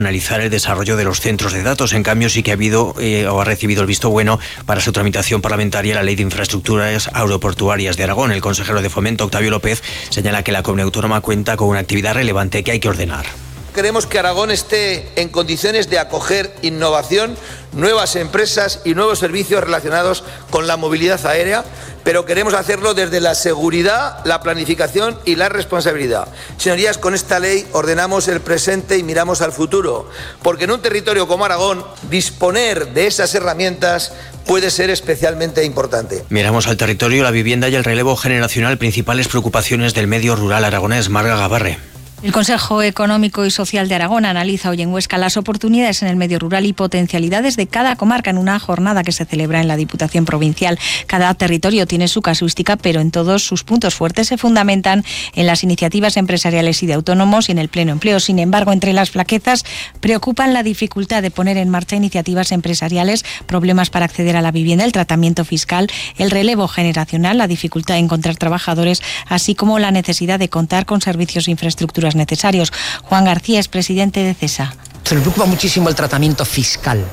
analizar el desarrollo de los centros de datos. En cambio, sí que ha habido o ha recibido el visto bueno para su tramitación parlamentaria la Ley de Infraestructuras Aeroportuarias de Aragón. El consejero de Fomento, Octavio López, señala que la comunidad autónoma cuenta con una actividad relevante que hay que ordenar. Queremos que Aragón esté en condiciones de acoger innovación, nuevas empresas y nuevos servicios relacionados con la movilidad aérea, pero queremos hacerlo desde la seguridad, la planificación y la responsabilidad. Señorías, con esta ley ordenamos el presente y miramos al futuro, porque en un territorio como Aragón disponer de esas herramientas puede ser especialmente importante. Miramos al territorio, la vivienda y el relevo generacional, principales preocupaciones del medio rural aragonés. Marga Gabarre. El Consejo Económico y Social de Aragón analiza hoy en Huesca las oportunidades en el medio rural y potencialidades de cada comarca en una jornada que se celebra en la Diputación Provincial. Cada territorio tiene su casuística, pero en todos sus puntos fuertes se fundamentan en las iniciativas empresariales y de autónomos y en el pleno empleo. Sin embargo, entre las flaquezas preocupan la dificultad de poner en marcha iniciativas empresariales, problemas para acceder a la vivienda, el tratamiento fiscal, el relevo generacional, la dificultad de encontrar trabajadores, así como la necesidad de contar con servicios e infraestructuras necesarios. Juan García es presidente de CESA. Se les preocupa muchísimo el tratamiento fiscal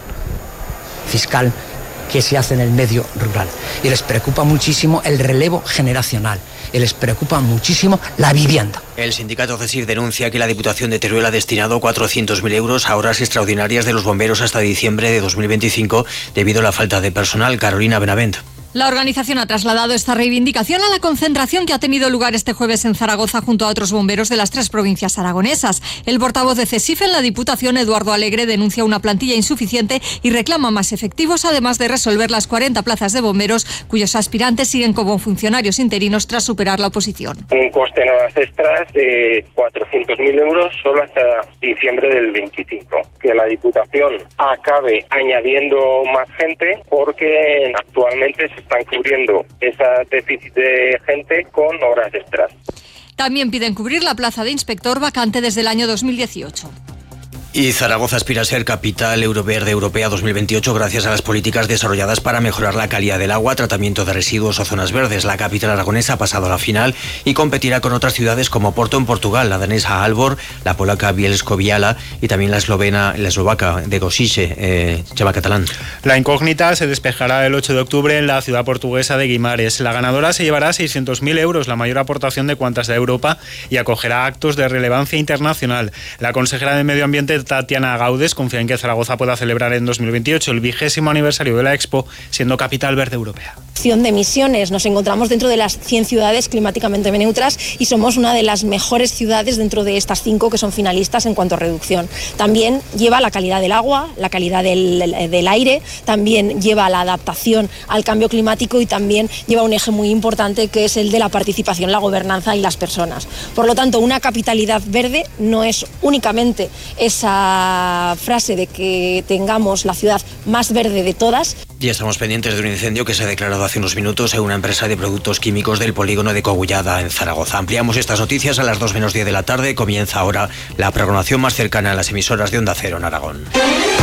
que se hace en el medio rural. Y les preocupa muchísimo el relevo generacional. Y les preocupa muchísimo la vivienda. El sindicato CESIF denuncia que la Diputación de Teruel ha destinado 400.000 euros a horas extraordinarias de los bomberos hasta diciembre de 2025 debido a la falta de personal. Carolina Benavent. La organización ha trasladado esta reivindicación a la concentración que ha tenido lugar este jueves en Zaragoza junto a otros bomberos de las 3 provincias aragonesas. El portavoz de CESIF en la Diputación, Eduardo Alegre, denuncia una plantilla insuficiente y reclama más efectivos, además de resolver las 40 plazas de bomberos cuyos aspirantes siguen como funcionarios interinos tras superar la oposición. Un coste en horas extras de 400.000 euros solo hasta diciembre del 25. Que la Diputación acabe añadiendo más gente porque actualmente se están cubriendo ese déficit de gente con horas extras. También piden cubrir la plaza de inspector vacante desde el año 2018. Y Zaragoza aspira a ser capital Euroverde Europea 2028 gracias a las políticas desarrolladas para mejorar la calidad del agua, tratamiento de residuos o zonas verdes. La capital aragonesa ha pasado a la final y competirá con otras ciudades como Porto en Portugal, la danesa Aalborg, la polaca Bielsko-Biała y también la eslovaca de Košice, Cheva Catalán. La incógnita se despejará el 8 de octubre en la ciudad portuguesa de Guimares. La ganadora se llevará 600.000 euros, la mayor aportación de cuantas de Europa, y acogerá actos de relevancia internacional. La consejera de Medio Ambiente, Tatiana Gaudes, confía en que Zaragoza pueda celebrar en 2028 el 20º aniversario de la Expo, siendo capital verde europea. De emisiones, nos encontramos dentro de las 100 ciudades climáticamente neutras y somos una de las mejores ciudades dentro de estas 5 que son finalistas en cuanto a reducción. También lleva la calidad del agua, la calidad del aire, también lleva la adaptación al cambio climático y también lleva un eje muy importante que es el de la participación, la gobernanza y las personas. Por lo tanto, una capitalidad verde no es únicamente esa frase de que tengamos la ciudad más verde de todas. Y estamos pendientes de un incendio que se ha declarado hace unos minutos en una empresa de productos químicos del polígono de Cogullada, en Zaragoza. Ampliamos estas noticias a las 2 menos 10 de la tarde. Comienza ahora la programación más cercana a las emisoras de Onda Cero en Aragón.